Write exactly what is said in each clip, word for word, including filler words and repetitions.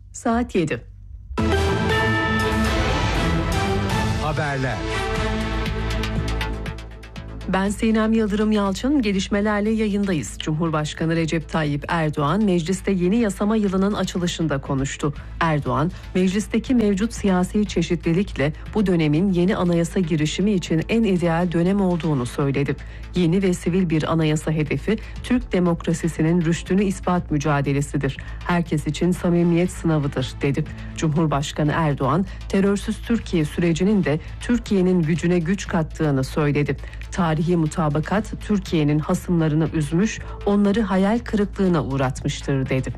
Saat yedi. Haberler. Ben Sinem Yıldırım Yalçın, gelişmelerle yayındayız. Cumhurbaşkanı Recep Tayyip Erdoğan mecliste yeni yasama yılının açılışında konuştu. Erdoğan, meclisteki mevcut siyasi çeşitlilikle bu dönemin yeni anayasa girişimi için en ideal dönem olduğunu söyledi. Yeni ve sivil bir anayasa hedefi Türk demokrasisinin rüştünü ispat mücadelesidir. Herkes için samimiyet sınavıdır dedi. Cumhurbaşkanı Erdoğan, terörsüz Türkiye sürecinin de Türkiye'nin gücüne güç kattığını söyledi. Tarihi mutabakat Türkiye'nin hasımlarını üzmüş, onları hayal kırıklığına uğratmıştır dedi.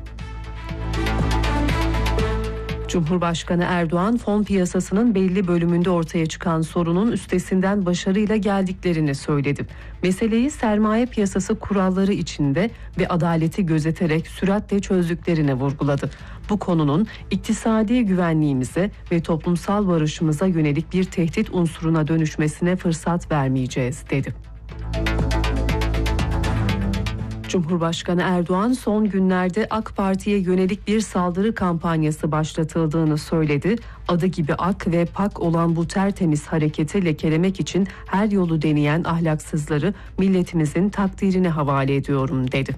Cumhurbaşkanı Erdoğan, fon piyasasının belli bölümünde ortaya çıkan sorunun üstesinden başarıyla geldiklerini söyledi. Meseleyi sermaye piyasası kuralları içinde ve adaleti gözeterek süratle çözdüklerini vurguladı. Bu konunun iktisadi güvenliğimize ve toplumsal barışımıza yönelik bir tehdit unsuruna dönüşmesine fırsat vermeyeceğiz dedi. Cumhurbaşkanı Erdoğan son günlerde AK Parti'ye yönelik bir saldırı kampanyası başlatıldığını söyledi. Adı gibi ak ve pak olan bu tertemiz hareketi lekelemek için her yolu deneyen ahlaksızları milletimizin takdirine havale ediyorum dedi.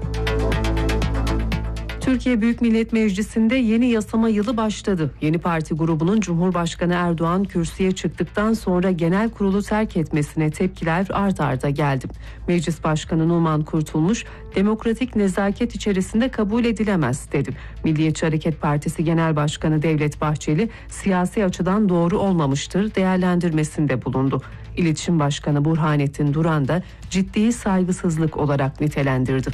Türkiye Büyük Millet Meclisi'nde yeni yasama yılı başladı. Yeni parti grubunun Cumhurbaşkanı Erdoğan kürsüye çıktıktan sonra genel kurulu terk etmesine tepkiler art arda geldi. Meclis Başkanı Numan Kurtulmuş, demokratik nezaket içerisinde kabul edilemez dedi. Milliyetçi Hareket Partisi Genel Başkanı Devlet Bahçeli, siyasi açıdan doğru olmamıştır değerlendirmesinde bulundu. İletişim Başkanı Burhanettin Duran da ciddi saygısızlık olarak nitelendirdi.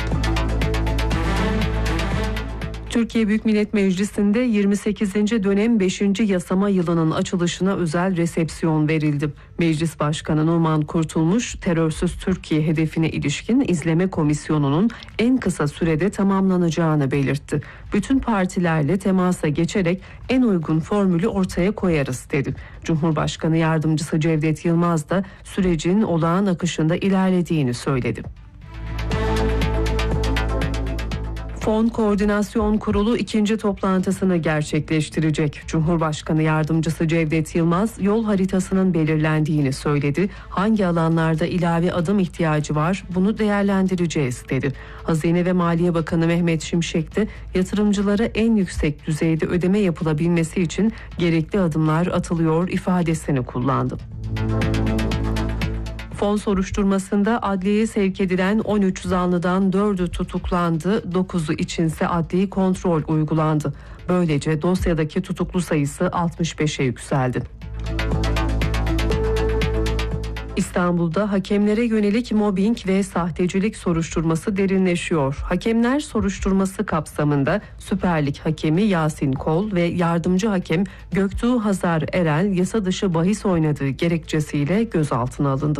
Türkiye Büyük Millet Meclisi'nde yirmi sekizinci dönem beşinci yasama yılının açılışına özel resepsiyon verildi. Meclis Başkanı Numan Kurtulmuş, terörsüz Türkiye hedefine ilişkin izleme komisyonunun en kısa sürede tamamlanacağını belirtti. Bütün partilerle temasa geçerek en uygun formülü ortaya koyarız dedi. Cumhurbaşkanı Yardımcısı Cevdet Yılmaz da sürecin olağan akışında ilerlediğini söyledi. Fon Koordinasyon Kurulu ikinci toplantısını gerçekleştirecek. Cumhurbaşkanı Yardımcısı Cevdet Yılmaz yol haritasının belirlendiğini söyledi. Hangi alanlarda ilave adım ihtiyacı var, bunu değerlendireceğiz dedi. Hazine ve Maliye Bakanı Mehmet Şimşek de yatırımcılara en yüksek düzeyde ödeme yapılabilmesi için gerekli adımlar atılıyor ifadesini kullandı. Fon soruşturmasında adliyeye sevk edilen on üç zanlıdan dördü tutuklandı, dokuzu içinse adli kontrol uygulandı. Böylece dosyadaki tutuklu sayısı altmış beşe yükseldi. İstanbul'da hakemlere yönelik mobbing ve sahtecilik soruşturması derinleşiyor. Hakemler soruşturması kapsamında Süper Lig hakemi Yasin Kol ve yardımcı hakem Göktuğ Hazar Erel yasa dışı bahis oynadığı gerekçesiyle gözaltına alındı.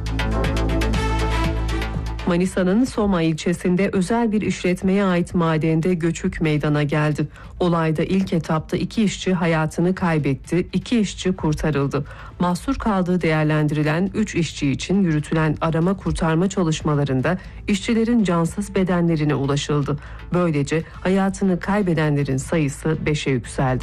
Manisa'nın Soma ilçesinde özel bir işletmeye ait madende göçük meydana geldi. Olayda ilk etapta iki işçi hayatını kaybetti, iki işçi kurtarıldı. Mahsur kaldığı değerlendirilen üç işçi için yürütülen arama kurtarma çalışmalarında işçilerin cansız bedenlerine ulaşıldı. Böylece hayatını kaybedenlerin sayısı beşe yükseldi.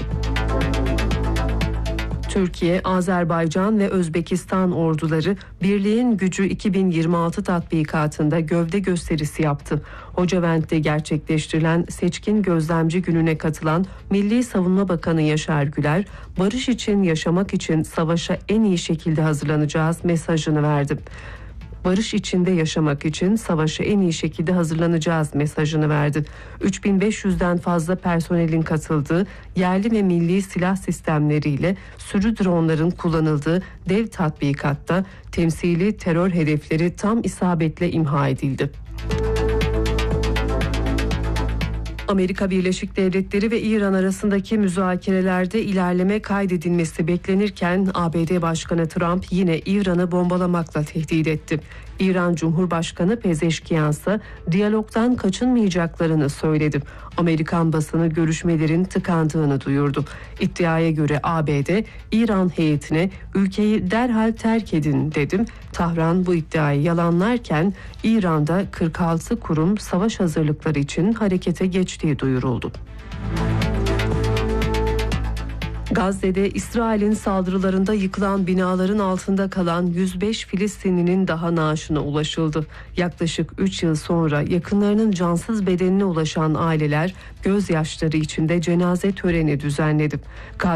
Türkiye, Azerbaycan ve Özbekistan orduları Birliğin Gücü iki bin yirmi altı tatbikatında gövde gösterisi yaptı. Hocavent'te gerçekleştirilen seçkin gözlemci gününe katılan Milli Savunma Bakanı Yaşar Güler, barış için, yaşamak için savaşa en iyi şekilde hazırlanacağız mesajını verdi. Barış içinde yaşamak için savaşa en iyi şekilde hazırlanacağız mesajını verdi. üç bin beş yüzden fazla personelin katıldığı yerli ve milli silah sistemleriyle sürü dronların kullanıldığı dev tatbikatta temsili terör hedefleri tam isabetle imha edildi. Amerika Birleşik Devletleri ve İran arasındaki müzakerelerde ilerleme kaydedilmesi beklenirken A B D Başkanı Trump yine İran'ı bombalamakla tehdit etti. İran Cumhurbaşkanı Pezeşkiyan ise diyalogdan kaçınmayacaklarını söyledi. Amerikan basını görüşmelerin tıkandığını duyurdu. İddiaya göre A B D, İran heyetine ülkeyi derhal terk edin dedi. Tahran bu iddiayı yalanlarken İran'da kırk altı kurum savaş hazırlıkları için harekete geçtiği duyuruldu. Gazze'de İsrail'in saldırılarında yıkılan binaların altında kalan yüz beş Filistinlinin daha naaşına ulaşıldı. Yaklaşık üç yıl sonra yakınlarının cansız bedenine ulaşan aileler gözyaşları içinde cenaze töreni düzenledi.